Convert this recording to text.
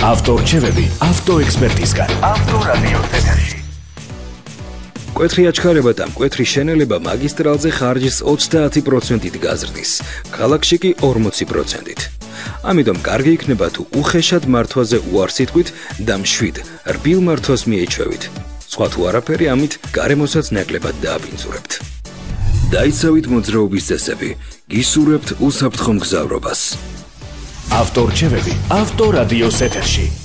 ავტორჩევები ავტოექსპერტისგან. ავტორადიოს ეთერში. მკვეთრი აჩქარება და მკვეთრი შენელება მაგისტრალზე ხარჯის 30%-ით გაზრდის, ქალაქში კი 40%-ით. ამიტომ კარგი იქნება თუ უხეშად მართვაზე უარს იტყვით და მშვიდ, რბილ მართვას მიეჩვევით. სხვა თუ არაფერი, ამით გარემოსაც ნაკლებად დააბინძურებთ. დაიცავით მოძრაობის წესები, გისურვებთ უსაფრთხო მგზავრობას. ავტორჩევები ავტორადიოს ეთერში.